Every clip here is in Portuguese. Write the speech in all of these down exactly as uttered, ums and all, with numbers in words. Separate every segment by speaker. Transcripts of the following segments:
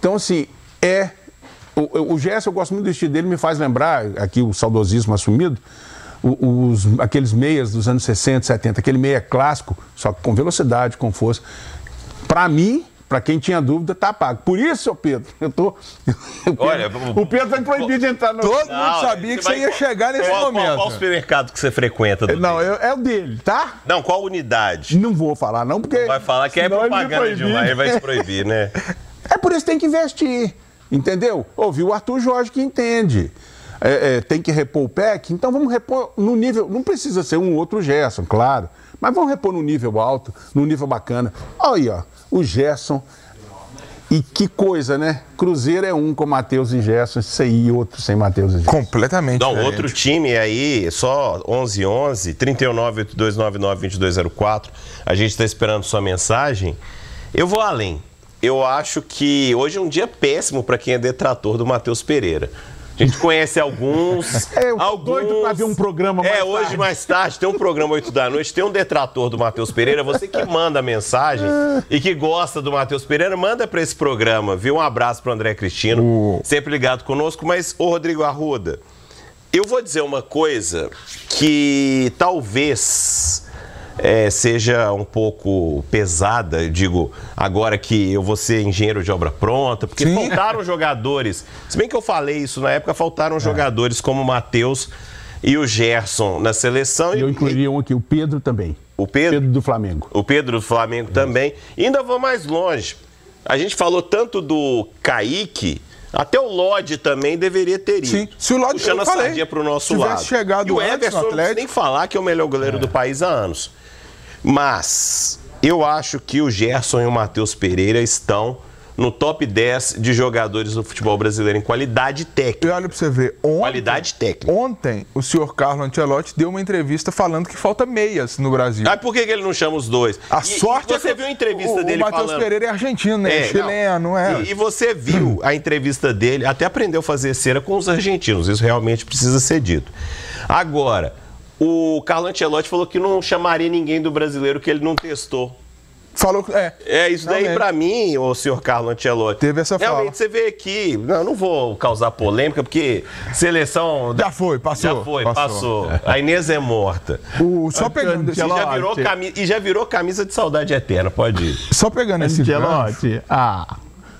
Speaker 1: Então, assim, é... O, o Gerson, eu gosto muito do estilo dele, me faz lembrar, aqui o saudosismo assumido, os, aqueles meias dos anos sessenta, setenta, aquele meia clássico, só que com velocidade, com força. Para mim, para quem tinha dúvida, tá pago. Por isso, seu Pedro, eu tô...
Speaker 2: Olha,
Speaker 1: o Pedro vai proibir de entrar no...
Speaker 3: Todo não, mundo sabia que você vai... ia chegar nesse
Speaker 2: qual,
Speaker 3: momento.
Speaker 2: Qual, qual supermercado que você frequenta? Do
Speaker 1: não, eu, é o dele, tá?
Speaker 2: Não, qual unidade?
Speaker 1: Não vou falar, não, porque...
Speaker 2: Vai falar que é propaganda demais, ele vai se proibir, né?
Speaker 1: É por isso que tem que investir. Entendeu? Ouviu o Arthur Jorge que entende. É, é, tem que repor o P E C, então vamos repor no nível. Não precisa ser um outro Gerson, claro. Mas vamos repor no nível alto, no nível bacana. Olha aí, ó, o Gerson. E que coisa, né? Cruzeiro é um com Matheus e Gerson, isso aí, outro sem Matheus e Gerson.
Speaker 3: Completamente.
Speaker 2: Não,
Speaker 3: diferente.
Speaker 2: outro time aí, só onze onze, trinta e nove, oitenta e dois, noventa e nove, vinte e dois zero quatro. A gente está esperando sua mensagem. Eu vou além. Eu acho que hoje é um dia péssimo para quem é detrator do Matheus Pereira. A gente conhece alguns...
Speaker 1: É, eu tô
Speaker 2: alguns...
Speaker 1: doido para ver um programa mais
Speaker 2: É,
Speaker 1: tarde.
Speaker 2: hoje mais tarde, tem um programa oito da noite, tem um detrator do Matheus Pereira. Você que manda a mensagem e que gosta do Matheus Pereira, manda para esse programa, viu? Um abraço para o André Cristino, uh. sempre ligado conosco. Mas, ô Rodrigo Arruda, eu vou dizer uma coisa que talvez... É, seja um pouco pesada, eu digo, agora que eu vou ser engenheiro de obra pronta, porque Sim. faltaram jogadores, se bem que eu falei isso na época, faltaram é. jogadores como o Matheus e o Gerson na seleção.
Speaker 1: E eu incluiria um aqui, o Pedro também.
Speaker 2: O Pedro?
Speaker 1: Pedro do Flamengo.
Speaker 2: O Pedro do Flamengo é. também. E ainda vou mais longe, a gente falou tanto do Kaique, até o Lodge também deveria ter ido.
Speaker 3: Sim, se o Lodge,
Speaker 2: puxando a sardinha para o nosso lado.
Speaker 3: Chegado
Speaker 2: e o Everson, não precisa nem falar que é o melhor goleiro é. do país há anos. Mas eu acho que o Gerson e o Matheus Pereira estão no top dez de jogadores do futebol brasileiro em qualidade técnica.
Speaker 3: E olha pra você ver, ontem,
Speaker 2: qualidade técnica.
Speaker 3: Ontem o senhor Carlo Ancelotti deu uma entrevista falando que falta meias no Brasil.
Speaker 2: Ah, por que ele não chama os dois?
Speaker 3: A
Speaker 2: e,
Speaker 3: sorte
Speaker 2: e você
Speaker 3: é que
Speaker 2: viu a entrevista
Speaker 3: o,
Speaker 2: dele
Speaker 3: o Matheus
Speaker 2: falando...
Speaker 3: Pereira é argentino, né? É, chileno, não é?
Speaker 2: E, e você viu a entrevista dele, até aprendeu a fazer cera com os argentinos, isso realmente precisa ser dito. Agora... O Carlo Ancelotti falou que não chamaria ninguém do brasileiro que ele não testou.
Speaker 3: Falou que... É,
Speaker 2: é isso daí pra mim, o senhor Carlo Ancelotti.
Speaker 3: Teve essa fala.
Speaker 2: Realmente, você vê aqui... Não, não vou causar polêmica, porque seleção...
Speaker 3: Já foi, passou.
Speaker 2: Já foi, passou. passou. A Inês é morta.
Speaker 3: O, só pegando...
Speaker 2: E já, virou camisa, e já virou camisa de saudade eterna, pode ir.
Speaker 3: Só pegando esse
Speaker 1: Ancelotti, ah...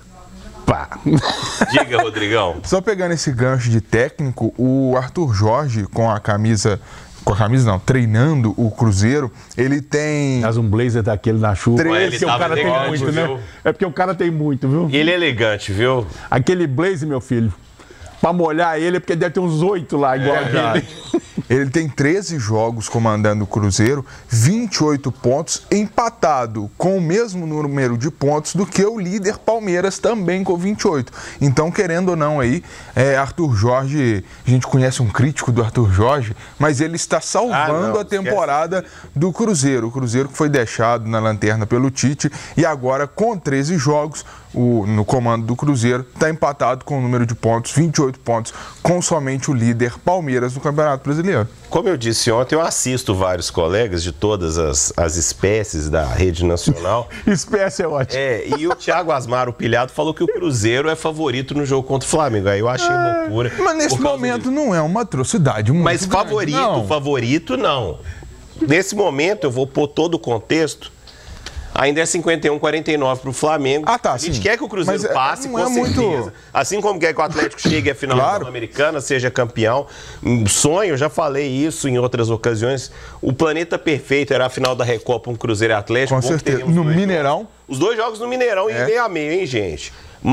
Speaker 1: Pá.
Speaker 2: Diga, Rodrigão.
Speaker 3: Só pegando esse gancho de técnico, o Arthur Jorge, com a camisa... Com a camisa não, treinando o Cruzeiro, ele tem...
Speaker 1: Faz um blazer daquele na chuva.
Speaker 2: É porque o cara
Speaker 1: tem muito, né? É porque o cara tem muito, viu?
Speaker 2: Ele é elegante, viu?
Speaker 1: Aquele blazer, meu filho, pra molhar ele é porque deve ter uns oito lá, igual
Speaker 3: é,
Speaker 1: aquele.
Speaker 3: Ele tem treze jogos comandando o Cruzeiro, vinte e oito pontos, empatado com o mesmo número de pontos do que o líder Palmeiras, também com vinte e oito. Então, querendo ou não aí, é, Arthur Jorge, a gente conhece um crítico do Arthur Jorge, mas ele está salvando ah, não, a temporada esquece. do Cruzeiro. O Cruzeiro que foi deixado na lanterna pelo Tite e agora, com treze jogos, o, no comando do Cruzeiro, está empatado com o número de pontos, vinte e oito pontos, com somente o líder Palmeiras no Campeonato Brasileiro.
Speaker 2: Como eu disse ontem, eu assisto vários colegas de todas as, as espécies da rede nacional.
Speaker 1: Espécie é ótimo.
Speaker 2: É, e o Thiago Asmaro Pilhado falou que o Cruzeiro é favorito no jogo contra o Flamengo. Aí eu achei é, loucura.
Speaker 3: Mas nesse momento disso. não é uma atrocidade muito
Speaker 2: Mas
Speaker 3: grande,
Speaker 2: favorito,
Speaker 3: não.
Speaker 2: favorito não. Nesse momento, eu vou pôr todo o contexto. Ainda é cinquenta e um a quarenta e nove para o Flamengo.
Speaker 3: Ah, tá,
Speaker 2: a gente
Speaker 3: sim.
Speaker 2: quer que o Cruzeiro
Speaker 3: Mas
Speaker 2: passe,
Speaker 3: não
Speaker 2: com
Speaker 3: é
Speaker 2: certeza.
Speaker 3: muito...
Speaker 2: Assim como quer que o Atlético chegue à final
Speaker 3: claro.
Speaker 2: da Sul-Americana, seja campeão. Um sonho, já falei isso em outras ocasiões. O planeta perfeito era a final da Recopa, um Cruzeiro e Atlético.
Speaker 3: Com certeza. No Mineirão.
Speaker 2: Jogos. Os dois jogos no Mineirão é. e meio a meio, hein, gente?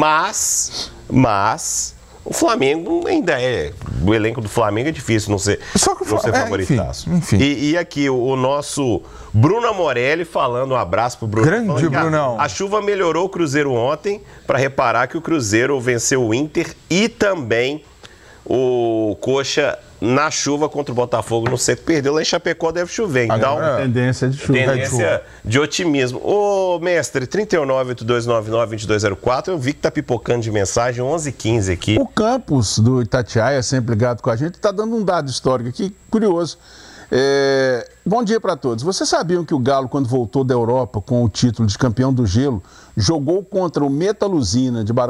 Speaker 2: Mas, mas... O Flamengo ainda é... O elenco do Flamengo é difícil não ser,
Speaker 3: Só que o
Speaker 2: não ser
Speaker 3: é,
Speaker 2: favoritaço.
Speaker 3: Enfim, enfim.
Speaker 2: E, e aqui o, o nosso Bruno Amorelli falando, um abraço pro Bruno.
Speaker 3: Grande Brunão.
Speaker 2: A, a chuva melhorou o Cruzeiro ontem, para reparar que o Cruzeiro venceu o Inter e também o Coxa na chuva contra o Botafogo no seco. Perdeu lá em Chapecó, deve chover. Então,
Speaker 1: a tendência de chuva.
Speaker 2: Tendência de otimismo. Ô, mestre, trinta e nove, oitenta e dois, noventa e nove, vinte e dois zero quatro, eu vi que tá pipocando de mensagem, onze e quinze aqui.
Speaker 1: O Campos do Itatiaia, sempre ligado com a gente, está dando um dado histórico aqui, curioso. É... Bom dia para todos. Vocês sabiam que o Galo, quando voltou da Europa com o título de campeão do gelo, jogou contra o Metaluzina de Barão